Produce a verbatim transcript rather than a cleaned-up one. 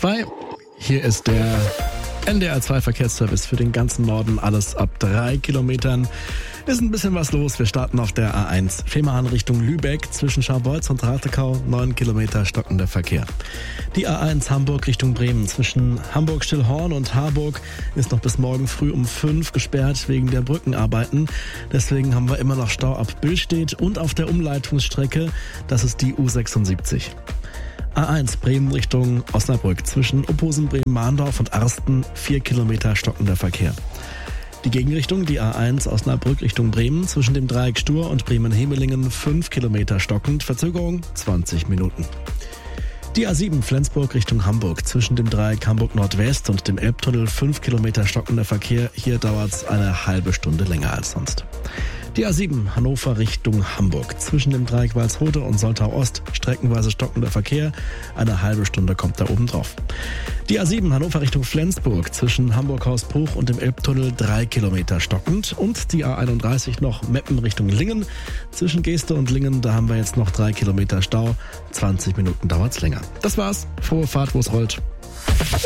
zwei. Hier ist der N D R zwei Verkehrsservice für den ganzen Norden. Alles ab drei Kilometern. Ist ein bisschen was los. Wir starten auf der A eins. Fehmarn Richtung Lübeck zwischen Scharbeutz und Ratekau. neun Kilometer stockender Verkehr. Die A eins Hamburg Richtung Bremen zwischen Hamburg-Stillhorn und Harburg ist noch bis morgen früh um fünf gesperrt wegen der Brückenarbeiten. Deswegen haben wir immer noch Stau ab Billstedt und auf der Umleitungsstrecke. Das ist die U sechsundsiebzig. A eins Bremen Richtung Osnabrück zwischen Opposen, Bremen-Mahndorf und Arsten vier Kilometer stockender Verkehr. Die Gegenrichtung, die A eins Osnabrück Richtung Bremen zwischen dem Dreieck Stur und Bremen-Hemelingen fünf Kilometer stockend, Verzögerung zwanzig Minuten. Die A sieben Flensburg Richtung Hamburg zwischen dem Dreieck Hamburg Nordwest und dem Elbtunnel fünf Kilometer stockender Verkehr. Hier dauert es eine halbe Stunde länger als sonst. Die A sieben Hannover Richtung Hamburg zwischen dem Dreieck Walsrode und Soltau Ost streckenweise stockender Verkehr. Eine halbe Stunde kommt da oben drauf. Die A sieben Hannover Richtung Flensburg zwischen Hamburg-Hausbruch und dem Elbtunnel drei Kilometer stockend. Und die A einunddreißig noch Meppen Richtung Lingen. Zwischen Geeste und Lingen, da haben wir jetzt noch drei Kilometer Stau. zwanzig Minuten dauert's länger. Das war's. Frohe Fahrt, wo's rollt.